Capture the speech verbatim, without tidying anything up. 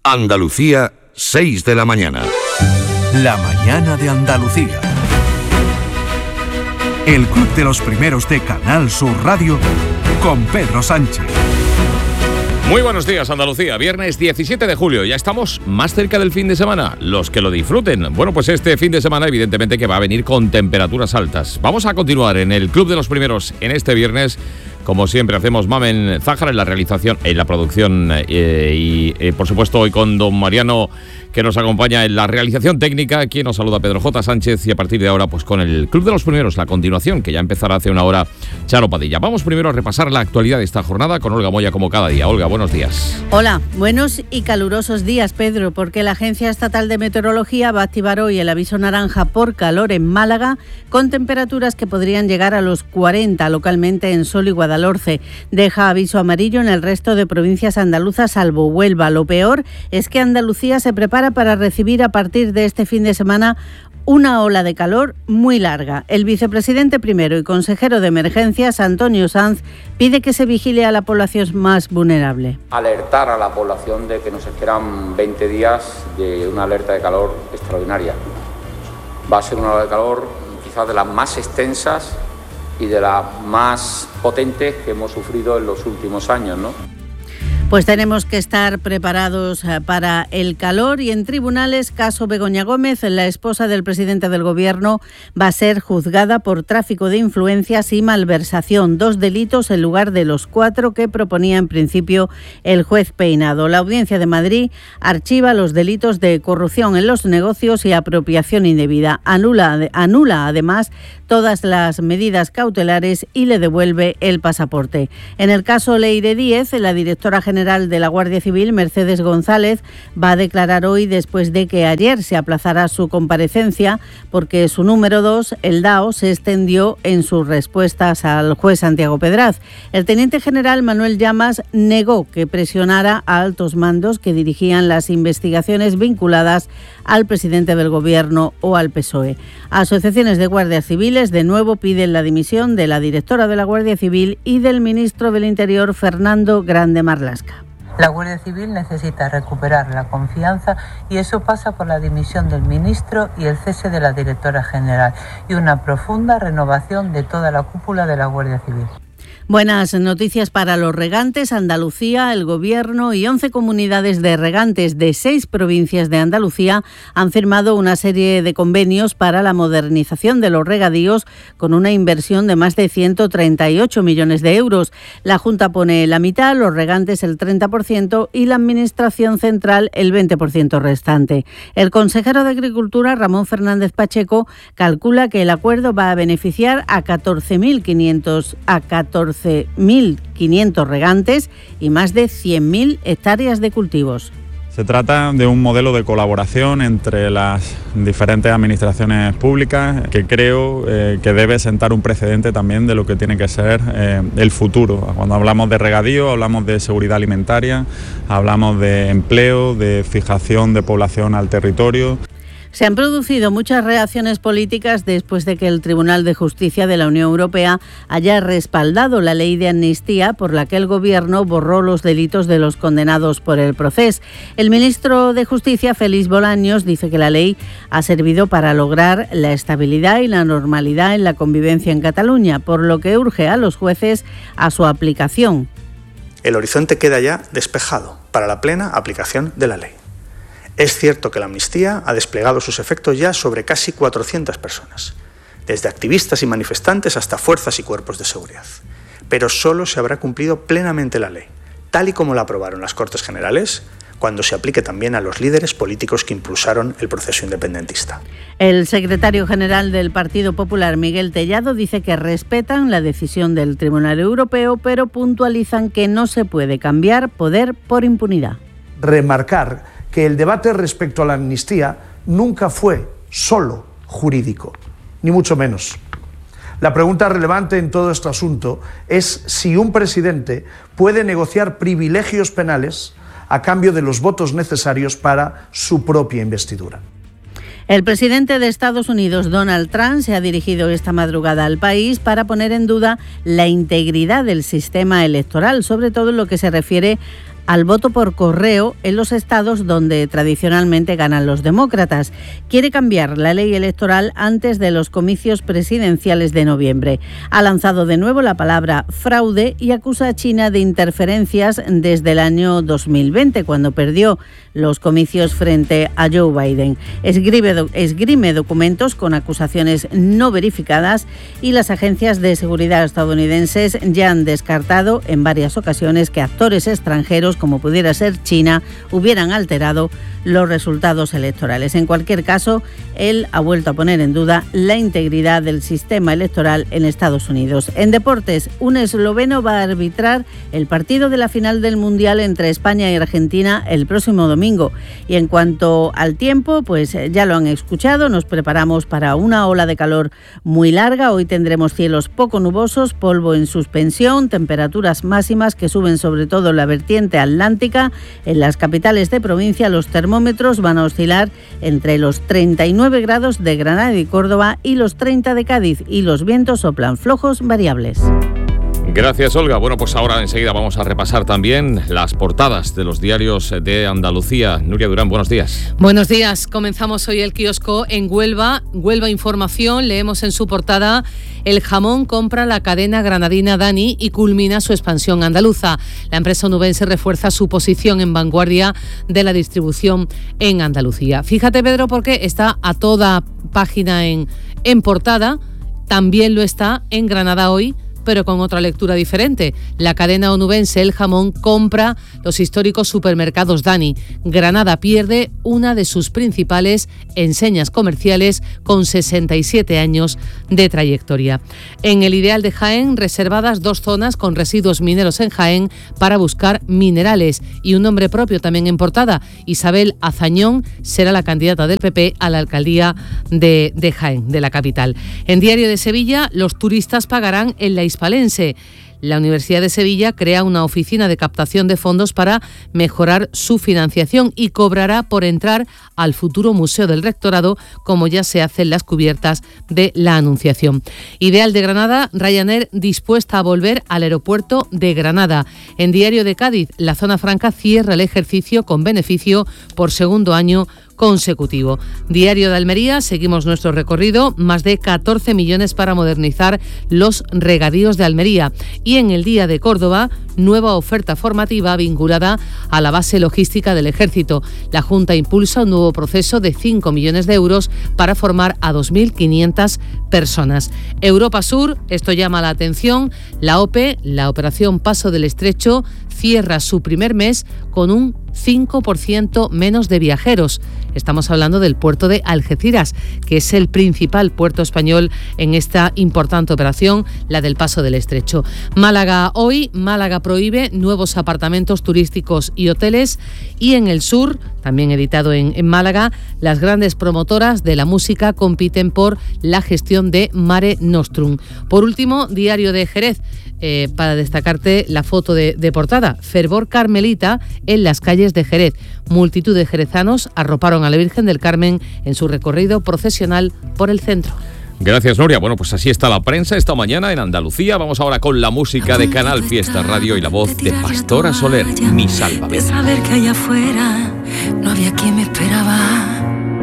Andalucía, seis de la mañana. La mañana de Andalucía. El Club de los Primeros de Canal Sur Radio con Pedro Sánchez. Muy buenos días, Andalucía. Viernes diecisiete de julio. Ya estamos más cerca del fin de semana. Los que lo disfruten. Bueno, pues este fin de semana evidentemente que va a venir con temperaturas altas. Vamos a continuar en el Club de los Primeros en este viernes. Como siempre hacemos, Mamen Zájara en la realización, en la producción eh, y eh, por supuesto hoy con don Mariano, que nos acompaña en la realización técnica. Aquí nos saluda Pedro J. Sánchez y a partir de ahora pues con el Club de los Primeros, la continuación que ya empezará hace una hora Charo Padilla. Vamos primero a repasar la actualidad de esta jornada con Olga Moya como cada día. Olga, buenos días. Hola, buenos y calurosos días, Pedro, porque la Agencia Estatal de Meteorología va a activar hoy el aviso naranja por calor en Málaga, con temperaturas que podrían llegar a los cuarenta localmente en Sol y Guadalajara. Deja aviso amarillo en el resto de provincias andaluzas, salvo Huelva. Lo peor es que Andalucía se prepara para recibir a partir de este fin de semana una ola de calor muy larga. El vicepresidente primero y consejero de Emergencias, Antonio Sanz, pide que se vigile a la población más vulnerable. Alertar a la población de que nos esperan veinte días de una alerta de calor extraordinaria. Va a ser una ola de calor quizás de las más extensas y de las más potentes que hemos sufrido en los últimos años, ¿no? Pues tenemos que estar preparados para el calor y en tribunales, caso Begoña Gómez, la esposa del presidente del Gobierno, va a ser juzgada por tráfico de influencias y malversación, dos delitos en lugar de los cuatro que proponía en principio el juez Peinado. La Audiencia de Madrid archiva los delitos de corrupción en los negocios y apropiación indebida. Anula, anula además todas las medidas cautelares y le devuelve el pasaporte. En el caso Leire Díez, la directora general General de la Guardia Civil, Mercedes González, va a declarar hoy después de que ayer se aplazara su comparecencia porque su número dos, el D A O, se extendió en sus respuestas al juez Santiago Pedraz. El teniente general Manuel Llamas negó que presionara a altos mandos que dirigían las investigaciones vinculadas al presidente del Gobierno o al P S O E. Asociaciones de guardias civiles de nuevo piden la dimisión de la directora de la Guardia Civil y del ministro del Interior, Fernando Grande Marlaska. La Guardia Civil necesita recuperar la confianza y eso pasa por la dimisión del ministro y el cese de la directora general y una profunda renovación de toda la cúpula de la Guardia Civil. Buenas noticias para los regantes. Andalucía, el Gobierno y once comunidades de regantes de seis provincias de Andalucía han firmado una serie de convenios para la modernización de los regadíos con una inversión de más de ciento treinta y ocho millones de euros. La Junta pone la mitad, los regantes el treinta por ciento y la Administración Central el veinte por ciento restante. El consejero de Agricultura, Ramón Fernández Pacheco, calcula que el acuerdo va a beneficiar a catorce mil quinientos a catorce mil quinientos regantes y más de cien mil hectáreas de cultivos. Se trata de un modelo de colaboración entre las diferentes administraciones públicas que creo eh, que debe sentar un precedente también de lo que tiene que ser eh, el futuro. Cuando hablamos de regadío, hablamos de seguridad alimentaria, hablamos de empleo, de fijación de población al territorio. Se han producido muchas reacciones políticas después de que el Tribunal de Justicia de la Unión Europea haya respaldado la ley de amnistía por la que el Gobierno borró los delitos de los condenados por el Procés. El ministro de Justicia, Félix Bolaños, dice que la ley ha servido para lograr la estabilidad y la normalidad en la convivencia en Cataluña, por lo que urge a los jueces a su aplicación. El horizonte queda ya despejado para la plena aplicación de la ley. Es cierto que la amnistía ha desplegado sus efectos ya sobre casi cuatrocientas personas, desde activistas y manifestantes hasta fuerzas y cuerpos de seguridad. Pero solo se habrá cumplido plenamente la ley, tal y como la aprobaron las Cortes Generales, cuando se aplique también a los líderes políticos que impulsaron el proceso independentista. El secretario general del Partido Popular, Miguel Tellado, dice que respetan la decisión del Tribunal Europeo, pero puntualizan que no se puede cambiar poder por impunidad. Remarcar que el debate respecto a la amnistía nunca fue solo jurídico, ni mucho menos. La pregunta relevante en todo este asunto es si un presidente puede negociar privilegios penales a cambio de los votos necesarios para su propia investidura. El presidente de Estados Unidos, Donald Trump, se ha dirigido esta madrugada al país para poner en duda la integridad del sistema electoral, sobre todo en lo que se refiere al voto por correo en los estados donde tradicionalmente ganan los demócratas. Quiere cambiar la ley electoral antes de los comicios presidenciales de noviembre. Ha lanzado de nuevo la palabra fraude y acusa a China de interferencias desde el año dos mil veinte, cuando perdió los comicios frente a Joe Biden. Esgrime, esgrime documentos con acusaciones no verificadas y las agencias de seguridad estadounidenses ya han descartado en varias ocasiones que actores extranjeros, como pudiera ser China, hubieran alterado los resultados electorales. En cualquier caso, él ha vuelto a poner en duda la integridad del sistema electoral en Estados Unidos. En deportes, un esloveno va a arbitrar el partido de la final del Mundial entre España y Argentina el próximo domingo. Y en cuanto al tiempo, pues ya lo han escuchado, nos preparamos para una ola de calor muy larga. Hoy tendremos cielos poco nubosos, polvo en suspensión, temperaturas máximas que suben sobre todo en la vertiente atlántica. En las capitales de provincia los termómetros van a oscilar entre los treinta y nueve grados de Granada y Córdoba y los treinta de Cádiz, y los vientos soplan flojos variables. Gracias, Olga. Bueno, pues ahora enseguida vamos a repasar también las portadas de los diarios de Andalucía. Nuria Durán, buenos días. Buenos días. Comenzamos hoy el kiosco en Huelva. Huelva Información. Leemos en su portada: el jamón compra la cadena granadina Dani y culmina su expansión andaluza. La empresa onubense refuerza su posición en vanguardia de la distribución en Andalucía. Fíjate, Pedro, porque está a toda página en, en portada. También lo está en Granada Hoy, pero con otra lectura diferente. La cadena onubense El Jamón compra los históricos supermercados Dani. Granada pierde una de sus principales enseñas comerciales con sesenta y siete años de trayectoria. En el Ideal de Jaén, reservadas dos zonas con residuos mineros en Jaén para buscar minerales, y un nombre propio también en portada. Isabel Azañón será la candidata del P P a la alcaldía de, de Jaén, de la capital. En Diario de Sevilla, los turistas pagarán en la Hispalense. La Universidad de Sevilla crea una oficina de captación de fondos para mejorar su financiación y cobrará por entrar al futuro Museo del Rectorado, como ya se hace en las cubiertas de la Anunciación. Ideal de Granada, Ryanair dispuesta a volver al aeropuerto de Granada. En Diario de Cádiz, la zona franca cierra el ejercicio con beneficio por segundo año consecutivo. Diario de Almería, seguimos nuestro recorrido, más de catorce millones para modernizar los regadíos de Almería. Y en el Día de Córdoba, nueva oferta formativa vinculada a la base logística del Ejército. La Junta impulsa un nuevo proceso de cinco millones de euros para formar a dos mil quinientas personas. Europa Sur, esto llama la atención, la O P E, la Operación Paso del Estrecho, cierra su primer mes con un cinco por ciento menos de viajeros. Estamos hablando del puerto de Algeciras, que es el principal puerto español en esta importante operación, la del Paso del Estrecho. Málaga Hoy, Málaga prohíbe nuevos apartamentos turísticos y hoteles. Y en el sur, también editado en, en Málaga, las grandes promotoras de la música compiten por la gestión de Mare Nostrum. Por último, Diario de Jerez, eh, para destacarte la foto de, de portada: fervor carmelita en las calles de Jerez. Multitud de jerezanos arroparon a la Virgen del Carmen en su recorrido procesional por el centro. Gracias, Nuria. Bueno, pues así está la prensa esta mañana en Andalucía. Vamos ahora con la música de Canal Fiesta Radio y la voz de Pastora Soler, Mi Sálvame. De saber que allá afuera no había quien me esperaba.